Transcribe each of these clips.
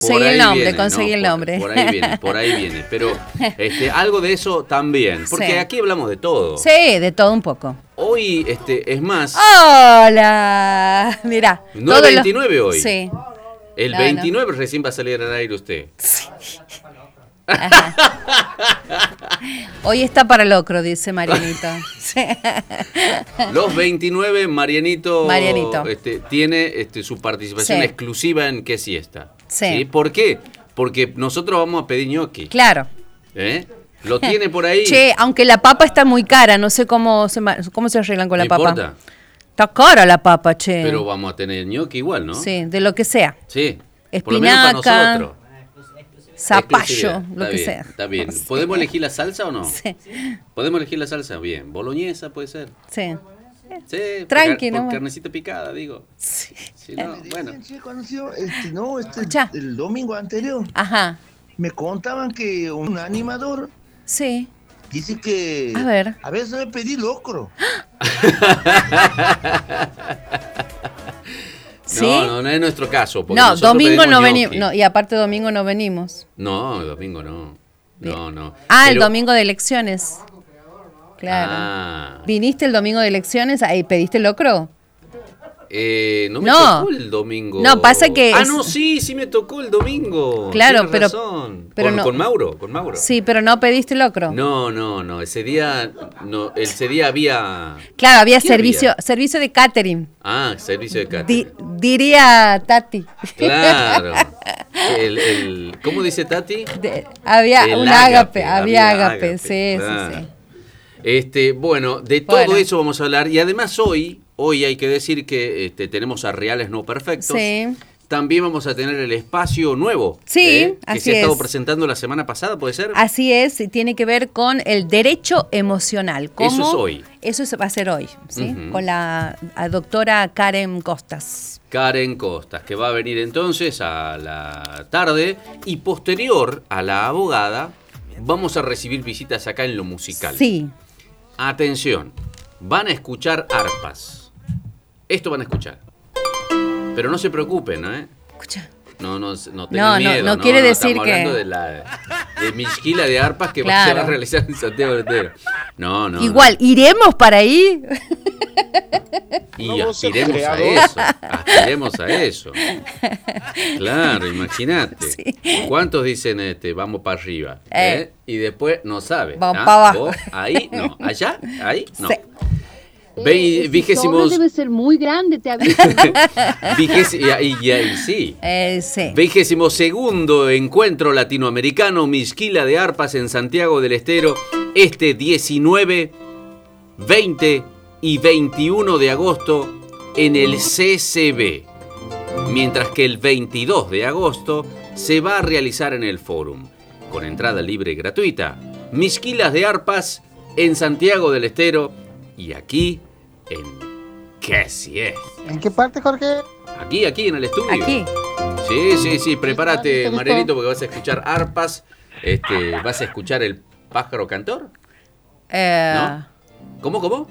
Conseguí el nombre, viene, conseguí el nombre. Por ahí viene. Pero algo de eso también. Porque Sí. aquí hablamos de todo. Sí, de todo un poco. Hoy, es más, ¡Hola! Mirá. no es 29 hoy. Sí. El No, 29 recién va a salir al aire usted. Ajá. Hoy está para locro, dice Marianito. Sí. Los 29, Marianito. Marianito. Tiene su participación Sí. exclusiva en ¿Qué siesta? Sí. ¿Por qué? Porque nosotros vamos a pedir ñoqui. Claro. ¿Lo tiene por ahí? Che, aunque la papa está muy cara, no sé cómo se arreglan con la No papa. importa, Está cara la papa, che. pero vamos a tener ñoqui igual, ¿no? Sí, de lo que sea. Sí. Por lo menos para Espinaca, nosotros. zapallo, Exclusividad. lo que sea. Está bien. ¿Podemos elegir la salsa o no? Sí. ¿Podemos elegir la salsa? Bien. ¿Boloñesa puede ser? Sí. Sí. Tranqui, por ¿no? carnecita picada, digo. Sí. Si no, bueno. Escuchá. El domingo anterior Ajá. me contaban que un animador Sí. dice que A ver. a veces me pedí locro. ¿Sí? No es nuestro caso. porque No, nosotros domingo no pedimos venimos. ñoqui. No, y aparte domingo no venimos. No, domingo no. Bien. No. Ah, el Pero- domingo de elecciones. Claro. Ah. ¿Viniste el domingo de elecciones? Ahí pediste locro. No me No. tocó el domingo. No, pasa que Ah, es- no, sí me tocó el domingo. Claro, Tienes pero- razón. pero con, no- con Mauro. Sí, pero no pediste locro. No. Ese día había. Claro, había ¿Qué servicio de catering. Ah, servicio de catering. Diría Tati. Claro. ¿Cómo dice Tati? Había El un ágape, había había ágape, ágape, sí, claro. sí. Bueno, de todo Bueno. eso vamos a hablar. Y además hoy hay que decir que tenemos a Reales No Perfectos. Sí. También vamos a tener el espacio nuevo. Sí, que así se ha estado es. presentando la semana pasada, ¿puede ser? Así es, y tiene que ver con el derecho emocional. Eso es hoy. Va a ser hoy, ¿sí? Ujú. Con la doctora Karen Costas. Karen Costas, que va a venir entonces a la tarde y posterior a la abogada vamos a recibir visitas acá en lo musical. Sí. Atención, van a escuchar arpas. Esto van a escuchar. Pero no se preocupen, ¿eh? Escucha. No No, tengan miedo. no quiere decir estamos que- hablando de Mixquila de arpas que Claro. se va a realizar en Santiago del Estero. No. Igual, ¿iremos para ahí? Y No, vos sos aspiremos a creador. eso. Aspiremos a eso. Claro, imagínate. Sí. ¿Cuántos dicen vamos para arriba? Y después no sabe. Vamos ¿ah? pa' abajo. ¿Vos? Ahí no. ¿Allá? Ahí no. Sí. Vigésimos. debe ser muy grande, te aviso. Sí. Sí. 22º Encuentro Latinoamericano Mixquila de Arpas en Santiago del Estero, 19, 20 y 21 de agosto en el CCB, mientras que el 22 de agosto se va a realizar en el Fórum, con entrada libre y gratuita. Mixquilas de Arpas en Santiago del Estero y aquí en ¿Qué si es? ¿En qué parte, Jorge? Aquí en el estudio. Aquí. Sí, prepárate, ¿Listo? Marianito, porque vas a escuchar arpas, vas a escuchar el pájaro cantor, ¿no? ¿Cómo?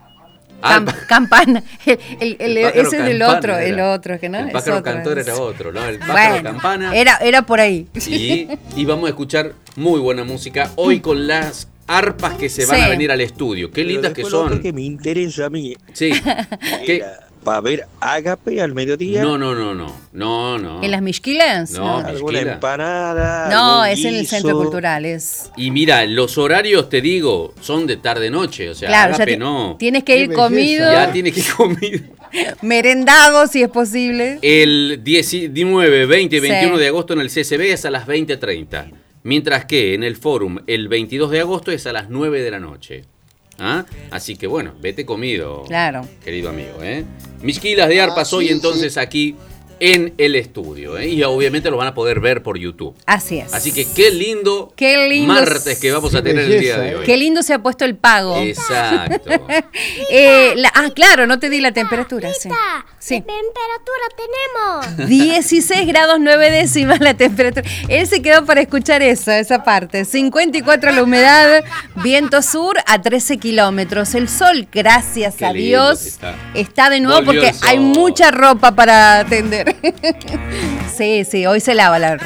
Campana. El pájaro Ese es del campana otro, era. el otro, que no. El Es pájaro otro. cantor era otro, ¿no? El pájaro Bueno, campana. era por ahí. Y vamos a escuchar muy buena música hoy con las arpas que se van Sí. a venir al estudio. Qué lindas que son. que me interesa a mí Sí. ¿Qué? para ver ágape al mediodía. No. ¿En las Mixquilas? No. Alguna Mezquila. empanada. No, algún es en el guiso. Centro Cultural. Es... Y mira, los horarios, te digo, son de tarde-noche. O sea, Claro, agape ya no. tienes que Qué ir belleza. comido, Ya tiene que ir comido. merendado si es posible. El 19, 20 y 21 Sí. de agosto en el CCB es a las 20:30. Mientras que en el Fórum el 22 de agosto es a las 9 de la noche. ¿Ah? Así que bueno, vete comido, Claro. querido amigo. Mixquilas de arpas hoy sí, entonces aquí en el estudio. Y obviamente lo van a poder ver por YouTube. Así es. Así que qué lindo, Qué lindo martes que vamos a Qué tener el día belleza, de hoy. Qué lindo se ha puesto el pago. Exacto. Claro, no te di la temperatura. Sí. Sí. ¿Qué temperatura tenemos? 16 grados 9 décimas la temperatura. Él se quedó para escuchar esa parte. 54 la humedad, viento sur a 13 kilómetros. El sol, gracias Qué a lindo Dios, que está. está de nuevo Volvió porque el sol. hay mucha ropa para atender. Sí, sí, hoy se lava la